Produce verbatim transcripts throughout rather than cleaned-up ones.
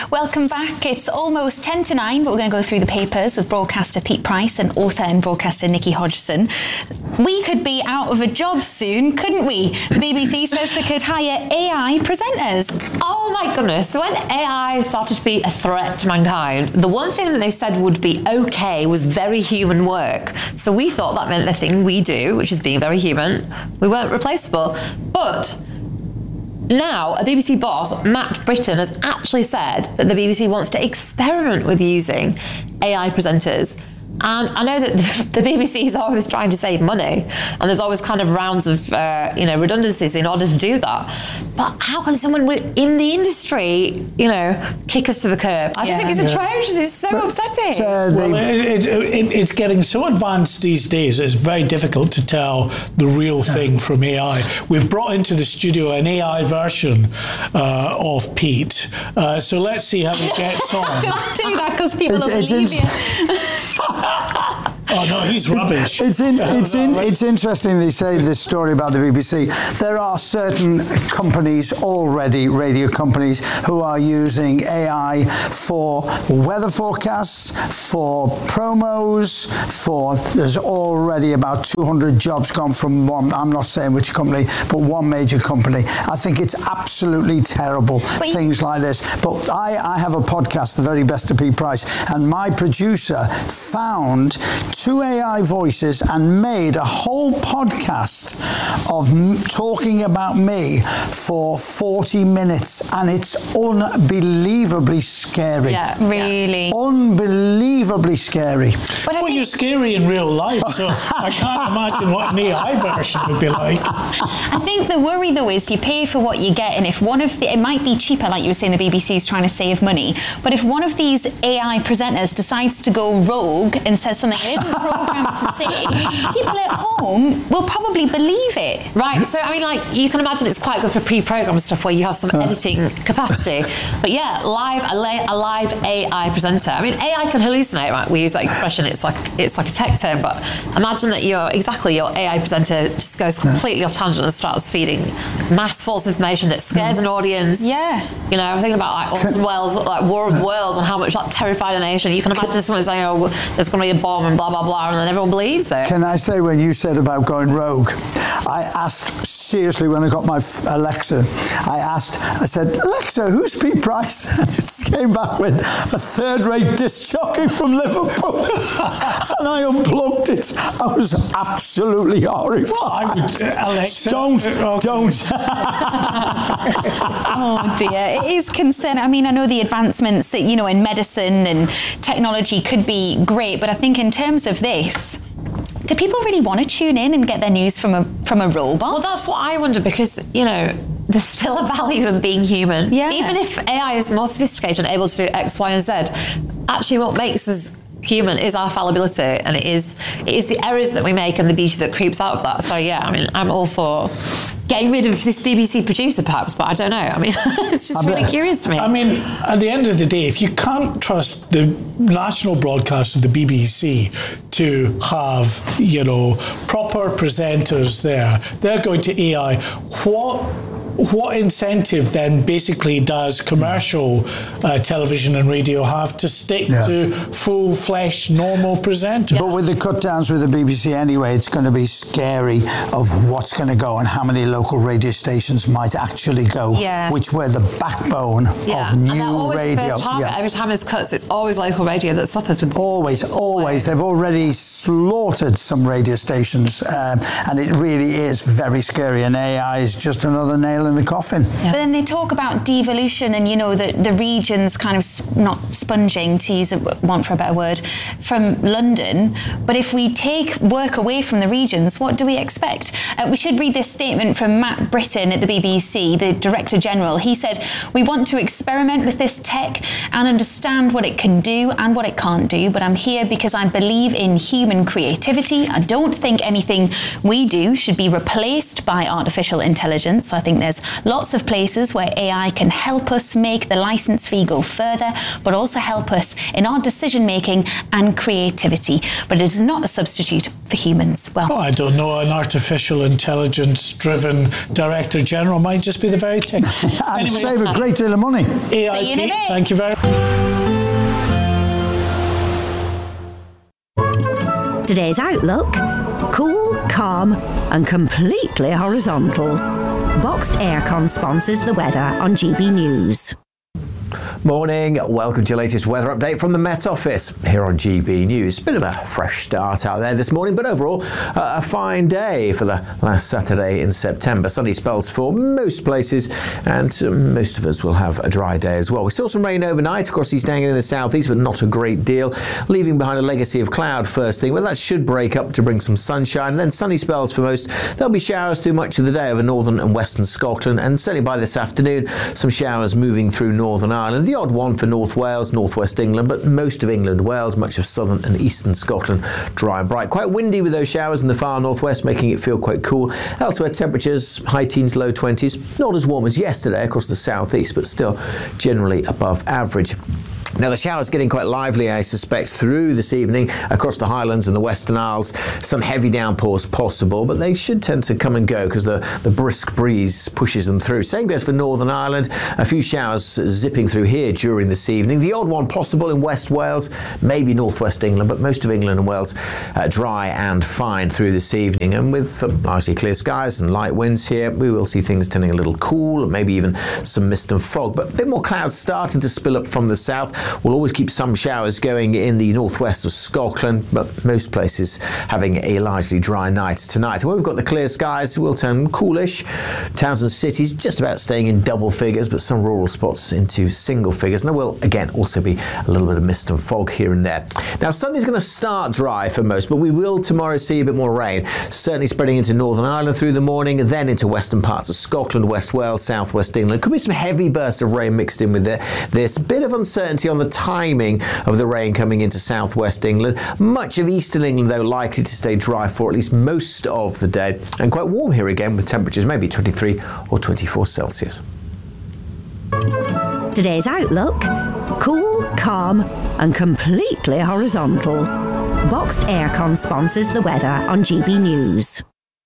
Welcome back. It's almost ten to nine, but we're going to go through the papers with broadcaster Pete Price and author and broadcaster Nikki Hodgson. We could be out of a job soon, couldn't we? The B B C says they could hire A I presenters. Oh my goodness. When A I started to be a threat to mankind, the one thing that they said would be okay was very human work. So we thought that meant the thing we do, which is being very human, we weren't replaceable. But now, a B B C boss, Matt Britton, has actually said that the B B C wants to experiment with using A I presenters. And I know that the B B C is always trying to save money, and there's always kind of rounds of uh, you know redundancies in order to do that. But how can someone in the industry, you know, kick us to the curb? I just yeah. think it's atrocious. It's so but, upsetting. Uh, well, it, it, it, it's getting so advanced these days. It's very difficult to tell the real thing yeah. from A I. We've brought into the studio an A I version uh, of Pete. Uh, so let's see how he gets on. Don't do that because people it's, will believe you. Oh no, he's rubbish. It's in, it's in, it's interesting they say this story about the B B C. There are certain companies already, radio companies, who are using A I for weather forecasts, for promos, for there's already about two hundred jobs gone from one. I'm not saying which company, but one major company. I think it's absolutely terrible Wait. things like this. But I, I have a podcast, The Very Best of Pete Price, and my producer found two A I voices and made a whole podcast of m- talking about me for forty minutes, and it's unbelievably scary. Yeah, really. Unbelievably scary. But well, you're scary in real life, so I can't imagine what an A I version would be like. I think the worry, though, is you pay for what you get, and if one of the, it might be cheaper, like you were saying, the B B C is trying to save money, but if one of these A I presenters decides to go rogue and says something that isn't programmed to say, people at home will probably believe it. Right, so I mean, like, you can imagine it's quite good for pre-programmed stuff where you have some editing capacity. But yeah, live a, la- a live A I presenter. I mean, A I can hallucinate, right? We use that expression. It's like it's like a tech term, but imagine that you're exactly your A I presenter just goes completely off tangent and starts feeding mass false information that scares an audience. Yeah. You know, I'm thinking about like Orson Welles, like War of the Worlds, and how much that terrified a nation. You can imagine someone saying, "Oh, there's going to be a bomb," and blah blah blah, and then everyone believes it. Can I say, when you said about going rogue, I asked seriously when I got my Alexa, I asked, I said, Alexa, who's Pete Price? And it came back with a third-rate disc jockey from Liverpool. And I unplugged it. I was absolutely horrified. Well, I would, uh, Alexa. Don't, okay. don't. Oh dear, it is concern. I mean, I know the advancements, you know, in medicine and technology could be great, but I think in terms of this, do people really want to tune in and get their news from a from a robot? Well, that's what I wonder, because, you know, there's still a value in being human. Yeah. Even if A I is more sophisticated and able to do X, Y, and Z, actually what makes us human is our fallibility, and it is it is the errors that we make and the beauty that creeps out of that. So yeah, I mean, I'm all for getting rid of this B B C producer perhaps, but I don't know. I mean, it's just really curious to me. I mean, at the end of the day, if you can't trust the national broadcaster, the B B C, to have, you know, proper presenters there, they're going to A I. What What incentive then basically does commercial uh, television and radio have to stick yeah. to full-fledged normal presenters? But with the cut-downs with the B B C anyway, it's going to be scary of what's going to go and how many local radio stations might actually go, yeah. which were the backbone yeah. of new always radio. Yeah. Every time there's cuts, it's always local radio that suffers with. Always, always. They've already slaughtered some radio stations, um, and it really is very scary. And A I is just another nail in the coffin. Yeah. But then they talk about devolution and, you know, the, the regions kind of sp- not sponging, to use a want for a better word, from London. But if we take work away from the regions, what do we expect? Uh, we should read this statement from Matt Britton at the B B C, the Director General. He said, "We want to experiment with this tech and understand what it can do and what it can't do, but I'm here because I believe in human creativity. I don't think anything we do should be replaced by artificial intelligence. I think there's there's lots of places where A I can help us make the license fee go further, but also help us in our decision making and creativity. But it is not a substitute for humans. Well, oh, I don't know, an artificial intelligence driven director general might just be the very thing. And Anyway, save a great deal of money. A I See you in a P, bit. thank you very much. Today's outlook: cool, calm and completely horizontal. Boxed Aircon sponsors the weather on G B News. Morning, welcome to your latest weather update from the Met Office here on G B News. Bit of a fresh start out there this morning, but overall uh, a fine day for the last Saturday in September. Sunny spells for most places, and uh, most of us will have a dry day as well. We saw some rain overnight across East Anglia in the southeast, but not a great deal, leaving behind a legacy of cloud first thing. Well, that should break up to bring some sunshine, and then sunny spells for most. There'll be showers through much of the day over northern and western Scotland, and certainly by this afternoon, some showers moving through Northern Ireland. The odd one for North Wales, North West England, but most of England, Wales, much of southern and eastern Scotland, dry and bright. Quite windy with those showers in the far northwest, making it feel quite cool. Elsewhere, temperatures high teens, low twenties. Not as warm as yesterday across the southeast, but still generally above average. Now, the showers getting quite lively, I suspect, through this evening across the Highlands and the Western Isles. Some heavy downpours possible, but they should tend to come and go because the, the brisk breeze pushes them through. Same goes for Northern Ireland. A few showers zipping through here during this evening. The odd one possible in West Wales, maybe Northwest England, but most of England and Wales uh, dry and fine through this evening. And with uh, largely clear skies and light winds here, we will see things turning a little cool, maybe even some mist and fog. But a bit more clouds starting to spill up from the south. We'll always keep some showers going in the northwest of Scotland, but most places having a largely dry night tonight. Where we've got the clear skies, will turn coolish. Towns and cities just about staying in double figures, but some rural spots into single figures. And there will, again, also be a little bit of mist and fog here and there. Now, Sunday's going to start dry for most, but we will tomorrow see a bit more rain, certainly spreading into Northern Ireland through the morning, then into western parts of Scotland, West Wales, South West England. Could be some heavy bursts of rain mixed in with this. Bit of uncertainty on the timing of the rain coming into southwest England. Much of eastern England, though, likely to stay dry for at least most of the day, and quite warm here again with temperatures maybe twenty-three or twenty-four Celsius. Today's outlook: cool, calm and completely horizontal. Boxed Aircon sponsors the weather on G B News.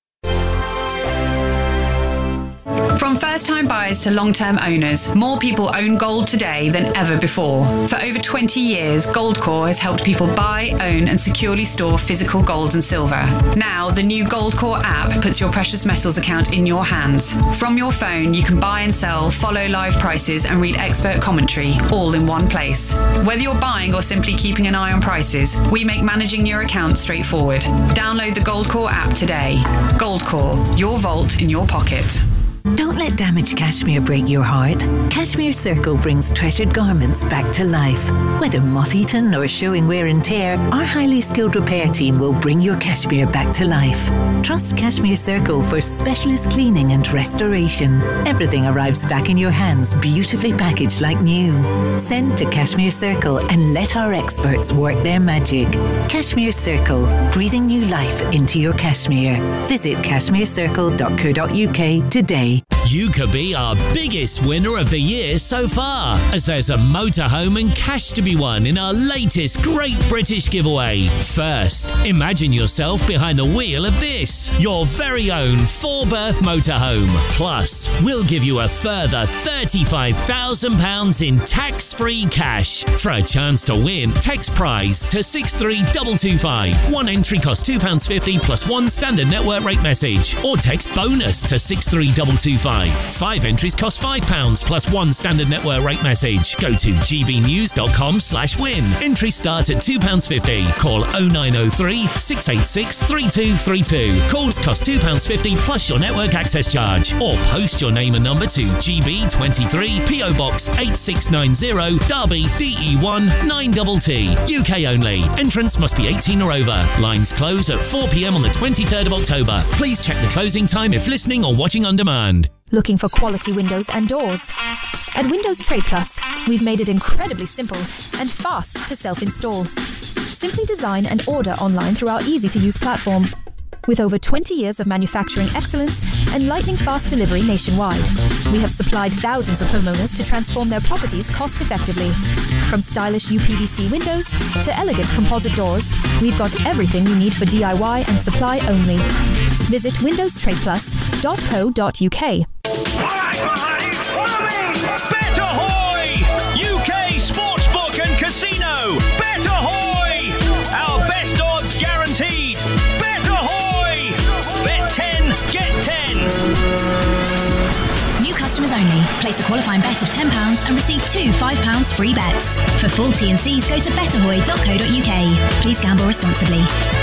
From first-time buyers to long-term owners, more people own gold today than ever before. For over twenty years, Goldcore has helped people buy, own and securely store physical gold and silver. Now, the new Goldcore app puts your precious metals account in your hands. From your phone, you can buy and sell, follow live prices and read expert commentary, all in one place. Whether you're buying or simply keeping an eye on prices, we make managing your account straightforward. Download the Goldcore app today. Goldcore, your vault in your pocket. Don't let damaged cashmere break your heart. Cashmere Circle brings treasured garments back to life. Whether moth-eaten or showing wear and tear, our highly skilled repair team will bring your cashmere back to life. Trust Cashmere Circle for specialist cleaning and restoration. Everything arrives back in your hands, beautifully packaged like new. Send to Cashmere Circle and let our experts work their magic. Cashmere Circle, breathing new life into your cashmere. Visit cashmere circle dot co dot uk today. You could be our biggest winner of the year so far, as there's a motorhome and cash to be won in our latest Great British Giveaway. First, imagine yourself behind the wheel of this, your very own four-berth motorhome. Plus, we'll give you a further thirty-five thousand pounds in tax-free cash. For a chance to win, text prize to six three two two five. One entry costs two pounds fifty plus one standard network rate message, or text bonus to six three two two five. Five entries cost five pounds plus one standard network rate message. Go to gbnews.com slash win. Entries start at two pounds fifty. Call oh nine oh three, six eight six, three two three two. Calls cost two pounds fifty plus your network access charge. Or post your name and number to G B twenty-three, P O Box eight six nine zero, Derby, D E one nine T T. U K only. Entrance must be eighteen or over. Lines close at four p m on the twenty-third of October. Please check the closing time if listening or watching on demand. Looking for quality windows and doors? At Windows Trade Plus, we've made it incredibly simple and fast to self-install. Simply design and order online through our easy-to-use platform. With over twenty years of manufacturing excellence and lightning fast delivery nationwide, we have supplied thousands of homeowners to transform their properties cost effectively. From stylish U P V C windows to elegant composite doors, we've got everything you need for D I Y and supply only. Visit windows trade plus dot co dot U K. Bet-Ahoy! U K Sportsbook and Casino! Bet-Ahoy! Our best odds guaranteed! Bet-Ahoy! Bet ten, get ten! New customers only. Place a qualifying bet of ten pounds and receive two five pounds free bets. For full T and Cs, go to bet ahoy dot co dot U K. Please gamble responsibly.